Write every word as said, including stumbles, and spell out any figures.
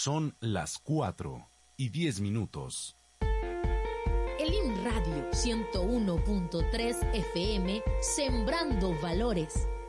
Son las cuatro y diez minutos. Elim Radio ciento uno punto tres F M, sembrando valores.